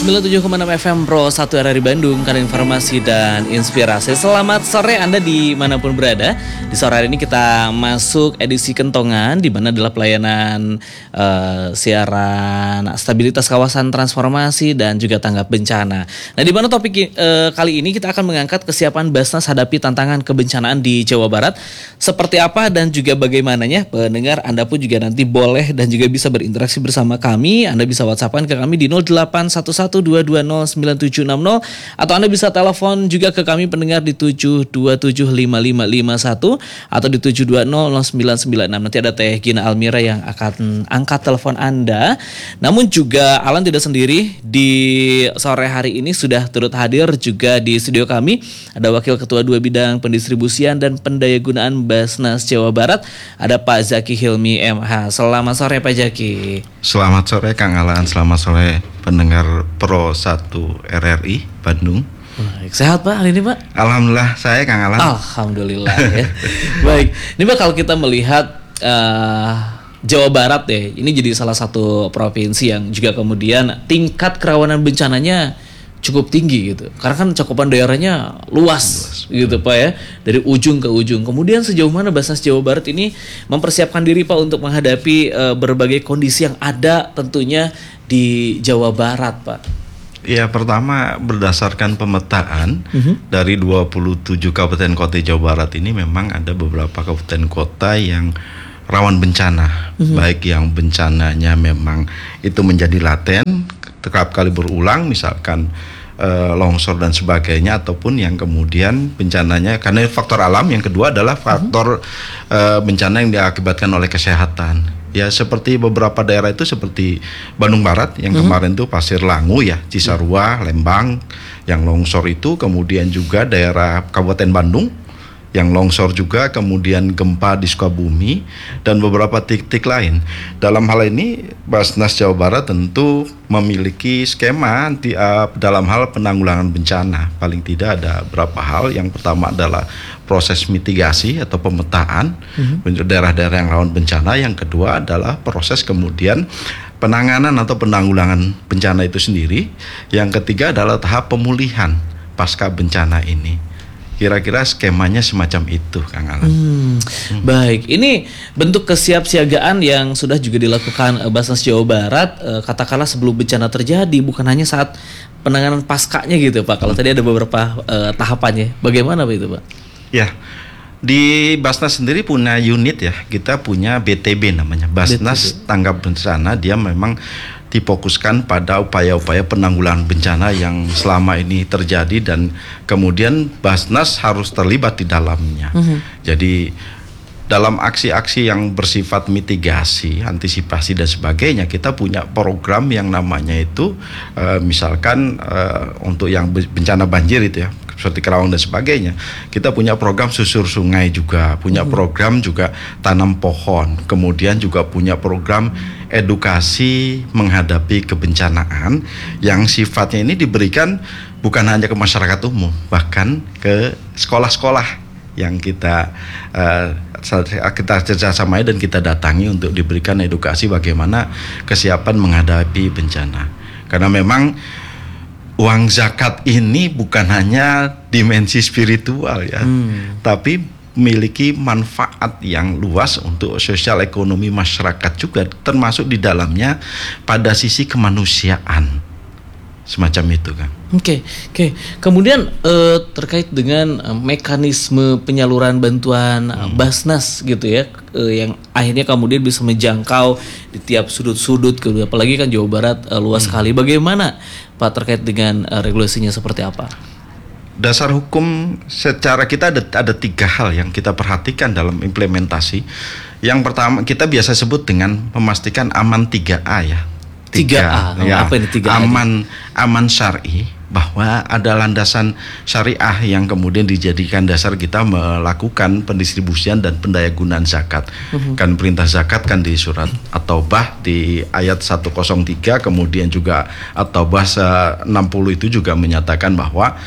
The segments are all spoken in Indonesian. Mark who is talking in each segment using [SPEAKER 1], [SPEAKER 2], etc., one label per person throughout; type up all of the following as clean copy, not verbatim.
[SPEAKER 1] 97,6 FM Pro 1 RRI Bandung, karena informasi dan inspirasi. Selamat sore Anda dimanapun berada. Di sore hari ini kita masuk edisi Kentongan, di mana adalah pelayanan siaran stabilitas kawasan transformasi dan juga tanggap bencana. Nah, di mana topik kali ini kita akan mengangkat kesiapan Basnas hadapi tantangan kebencanaan di Jawa Barat. Seperti apa dan juga bagaimananya, pendengar Anda pun juga nanti boleh dan juga bisa berinteraksi bersama kami. Anda bisa WhatsApp-an ke kami di 0811220970 atau Anda bisa telepon juga ke kami pendengar di 7275551 atau di 7200996. Nanti ada Teh Gina Almira yang akan angkat telepon Anda. Namun juga Alan tidak sendiri. Di sore hari ini sudah turut hadir juga di studio kami. Ada Wakil Ketua 2 Bidang Pendistribusian dan Pendayagunaan Basnas Jawa Barat, ada Pak Zaki Hilmi MH. Selamat sore Pak Zaki.
[SPEAKER 2] Selamat sore Kang Alan, selamat sore pendengar Pro 1 RRI Bandung.
[SPEAKER 1] Baik, sehat Pak hari ini Pak?
[SPEAKER 2] Alhamdulillah, saya Kang Alan.
[SPEAKER 1] Alhamdulillah ya. Baik, ini Pak kalau kita melihat Jawa Barat ya, ini jadi salah satu provinsi yang juga kemudian tingkat kerawanan bencananya cukup tinggi gitu. Karena kan cakupan daerahnya luas gitu Pak ya, dari ujung ke ujung. Kemudian sejauh mana Basnas Jawa Barat ini mempersiapkan diri Pak untuk menghadapi berbagai kondisi yang ada tentunya di Jawa Barat Pak?
[SPEAKER 2] Ya, pertama berdasarkan pemetaan dari 27 kabupaten kota Jawa Barat ini memang ada beberapa kabupaten kota yang rawan bencana, baik yang bencananya memang itu menjadi laten, kerap kali berulang, misalkan longsor dan sebagainya, ataupun yang kemudian bencananya karena faktor alam. Yang kedua adalah faktor bencana yang diakibatkan oleh kesehatan. Ya, seperti beberapa daerah itu seperti Bandung Barat yang kemarin tuh Pasir Langu ya, Cisarua, Lembang yang longsor itu, kemudian juga daerah Kabupaten Bandung yang longsor juga, kemudian gempa di Sukabumi dan beberapa titik lain. Dalam hal ini Basnas Jawa Barat tentu memiliki skema dalam hal penanggulangan bencana. Paling tidak ada beberapa hal. Yang pertama adalah proses mitigasi atau pemetaan untuk daerah-daerah yang rawan bencana. Yang kedua adalah proses kemudian penanganan atau penanggulangan bencana itu sendiri. Yang ketiga adalah tahap pemulihan pasca bencana ini. Kira-kira skemanya semacam itu, Kang Alan.
[SPEAKER 1] Baik, ini bentuk kesiapsiagaan yang sudah juga dilakukan Basnas Jawa Barat, katakanlah sebelum bencana terjadi, bukan hanya saat penanganan paskanya gitu Pak. Kalau tadi ada beberapa tahapannya, bagaimana Pak itu Pak?
[SPEAKER 2] Ya, di Basnas sendiri punya unit ya, kita punya BTB namanya, Basnas Tanggap Bencana. Dia memang difokuskan pada upaya-upaya penanggulangan bencana yang selama ini terjadi dan kemudian Basnas harus terlibat di dalamnya. Jadi dalam aksi-aksi yang bersifat mitigasi, antisipasi dan sebagainya, kita punya program yang namanya itu misalkan untuk yang bencana banjir itu ya, seperti Kerawang dan sebagainya, kita punya program susur sungai juga, punya program juga tanam pohon, kemudian juga punya program edukasi menghadapi kebencanaan yang sifatnya ini diberikan bukan hanya ke masyarakat umum, bahkan ke sekolah-sekolah yang kita kerjasamai dan kita datangi untuk diberikan edukasi bagaimana kesiapan menghadapi bencana. Karena memang uang zakat ini bukan hanya dimensi spiritual ya, tapi memiliki manfaat yang luas untuk sosial ekonomi masyarakat juga, termasuk di dalamnya pada sisi kemanusiaan. Semacam itu kan.
[SPEAKER 1] Oke. Kemudian terkait dengan mekanisme penyaluran bantuan Basnas gitu ya, yang akhirnya kemudian bisa menjangkau di tiap sudut-sudut, apalagi kan Jawa Barat luas sekali. Bagaimana Pak terkait dengan regulasinya seperti apa?
[SPEAKER 2] Dasar hukum secara kita ada 3 hal yang kita perhatikan dalam implementasi. Yang pertama kita biasa sebut dengan memastikan aman 3A ya.
[SPEAKER 1] 3A.
[SPEAKER 2] Ya,
[SPEAKER 1] apa ini 3A?
[SPEAKER 2] Aman syar'i, bahwa ada landasan syariah yang kemudian dijadikan dasar kita melakukan pendistribusian dan pendayagunaan zakat. Kan perintah zakat kan di surat At-Taubah di ayat 103, kemudian juga At-Taubah 60 itu juga menyatakan bahwa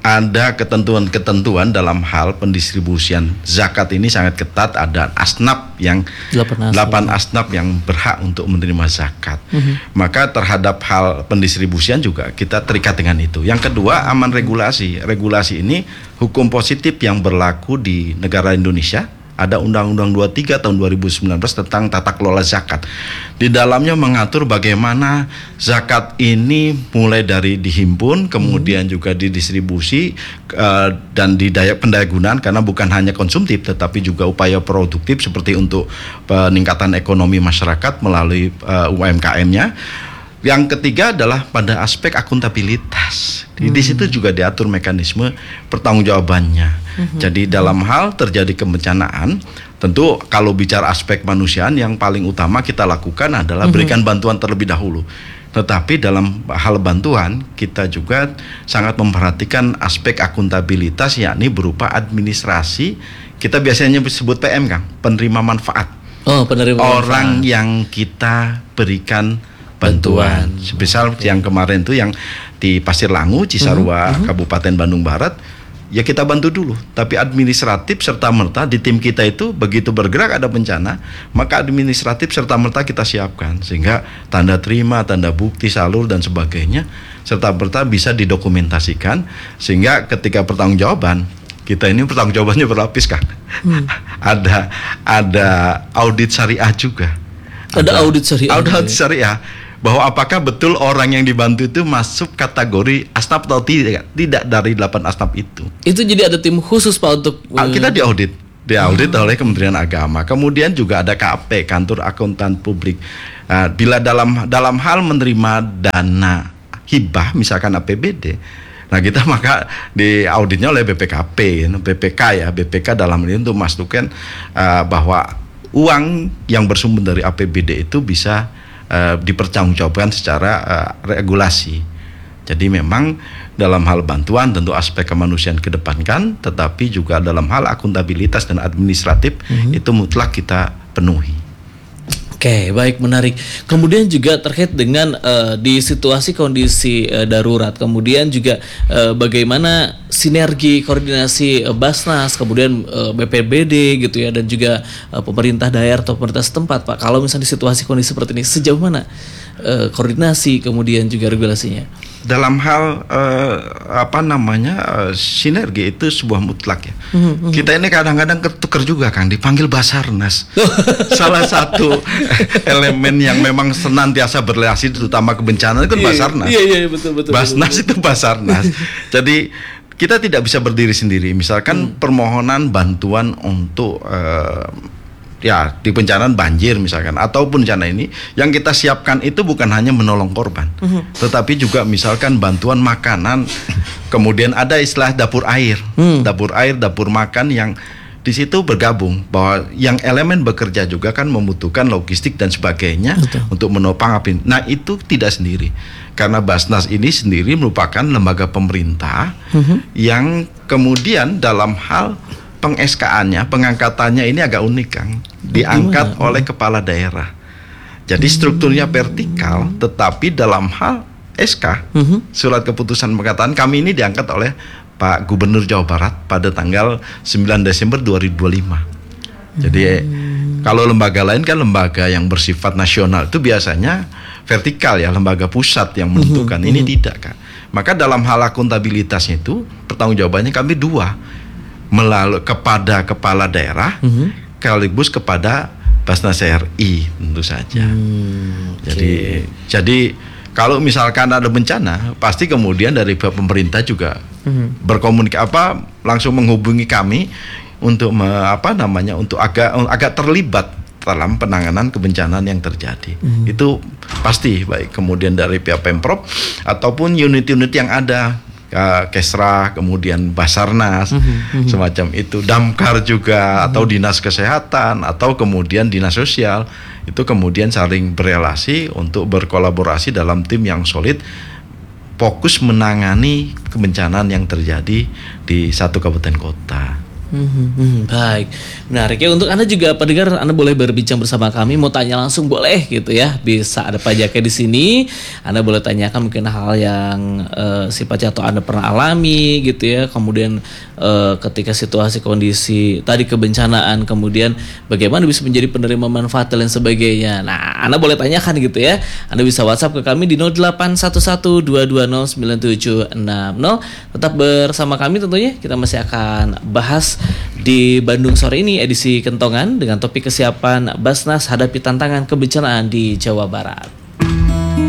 [SPEAKER 2] ada ketentuan-ketentuan dalam hal pendistribusian zakat ini sangat ketat. Ada asnaf yang 8 asnaf yang berhak untuk menerima zakat. Maka terhadap hal pendistribusian juga kita terikat dengan itu. Yang kedua, aman regulasi. Regulasi ini hukum positif yang berlaku di negara Indonesia. Ada Undang-Undang 23 tahun 2019 tentang tata kelola zakat. Di dalamnya mengatur bagaimana zakat ini mulai dari dihimpun, kemudian juga didistribusi dan pendayagunaan, karena bukan hanya konsumtif tetapi juga upaya produktif seperti untuk peningkatan ekonomi masyarakat melalui UMKM-nya. Yang ketiga adalah pada aspek akuntabilitas. Di situ juga diatur mekanisme pertanggungjawabannya. Jadi dalam hal terjadi kebencanaan, tentu kalau bicara aspek manusiaan yang paling utama kita lakukan adalah berikan bantuan terlebih dahulu. Tetapi dalam hal bantuan kita juga sangat memperhatikan aspek akuntabilitas, yakni berupa administrasi. Kita biasanya sebut PM, Kang, penerima manfaat.
[SPEAKER 1] Penerima
[SPEAKER 2] orang manfaat yang kita berikan bantuan. Misal yang kemarin itu yang di Pasir Langu, Cisarua, Kabupaten Bandung Barat, ya kita bantu dulu. Tapi administratif serta-merta di tim kita itu begitu bergerak ada bencana, maka administratif serta-merta kita siapkan. Sehingga tanda terima, tanda bukti, salur dan sebagainya serta-merta bisa didokumentasikan. Sehingga ketika pertanggungjawaban, kita ini pertanggungjawabannya berlapis, kan. Ada audit syariah juga.
[SPEAKER 1] Ada audit syariah.
[SPEAKER 2] Audit syariah. Bahwa apakah betul orang yang dibantu itu masuk kategori asnaf atau tidak dari 8 asnaf itu.
[SPEAKER 1] Itu jadi ada tim khusus, Pak, untuk
[SPEAKER 2] kita diaudit oleh Kementerian Agama. Kemudian juga ada KAP, Kantor Akuntan Publik. Bila dalam hal menerima dana hibah misalkan APBD, nah kita maka diauditnya oleh BPKP, BPK dalam ini untuk memastikan bahwa uang yang bersumber dari APBD itu bisa dipertanggungjawabkan secara regulasi. Jadi memang dalam hal bantuan tentu aspek kemanusiaan kedepankan, tetapi juga dalam hal akuntabilitas dan administratif itu mutlak kita penuhi.
[SPEAKER 1] Oke, baik, menarik. Kemudian juga terkait dengan di situasi kondisi darurat, kemudian juga bagaimana sinergi koordinasi Basnas, kemudian BPBD gitu ya, dan juga pemerintah daerah atau pemerintah setempat, Pak. Kalau misalnya di situasi kondisi seperti ini, sejauh mana koordinasi kemudian juga regulasinya?
[SPEAKER 2] Dalam hal sinergi itu sebuah mutlak ya. Kita ini kadang-kadang ketukar juga, Kang, dipanggil Basarnas. Salah satu elemen yang memang senantiasa berrelasi terutama kebencanaan itu kan Basarnas.
[SPEAKER 1] Iya, betul.
[SPEAKER 2] Basnas itu Basarnas. Jadi kita tidak bisa berdiri sendiri. Misalkan permohonan bantuan untuk di bencana banjir misalkan, ataupun bencana ini yang kita siapkan itu bukan hanya menolong korban, tetapi juga misalkan bantuan makanan, kemudian ada istilah dapur air, dapur makan yang di situ bergabung, bahwa yang elemen bekerja juga kan membutuhkan logistik dan sebagainya. Betul. Untuk menopang api. Nah itu tidak sendiri, karena Basnas ini sendiri merupakan lembaga pemerintah yang kemudian dalam hal peng-SK-nya, pengangkatannya ini agak unik, Kang. Diangkat oleh kepala daerah. Jadi strukturnya vertikal, tetapi dalam hal SK, surat keputusan pengangkatan, kami ini diangkat oleh Pak Gubernur Jawa Barat pada tanggal 9 Desember 2025. Jadi kalau lembaga lain kan lembaga yang bersifat nasional itu biasanya vertikal ya, lembaga pusat yang menentukan. Ini tidak, Kak. Maka dalam hal akuntabilitasnya itu pertanggungjawabannya kami dua, melalui kepada kepala daerah, sekaligus kepada Basnas RI tentu saja. Jadi kalau misalkan ada bencana, pasti kemudian dari pemerintah juga berkomunikasi langsung menghubungi kami untuk untuk agak terlibat dalam penanganan kebencanaan yang terjadi. Itu pasti, baik kemudian dari pihak Pemprov ataupun unit-unit yang ada, Kesra, kemudian Basarnas, semacam itu, Damkar juga, atau Dinas Kesehatan, atau kemudian Dinas Sosial, itu kemudian saling berelasi untuk berkolaborasi dalam tim yang solid, fokus menangani kebencanaan yang terjadi di satu kabupaten kota.
[SPEAKER 1] Baik, menarik ya. Untuk Anda juga pendengar, Anda boleh berbincang bersama kami. Mau tanya langsung boleh gitu ya. Bisa ada pajaknya di sini. Anda boleh tanyakan mungkin hal yang sifatnya atau Anda pernah alami gitu ya. Kemudian ketika situasi kondisi tadi kebencanaan, kemudian bagaimana bisa menjadi penerima manfaat dan lain sebagainya. Nah, Anda boleh tanyakan gitu ya. Anda bisa WhatsApp ke kami di 081122097660. Tetap bersama kami tentunya. Kita masih akan bahas di Bandung sore ini edisi Kentongan dengan topik kesiapan Basnas hadapi tantangan kebencanaan di Jawa Barat.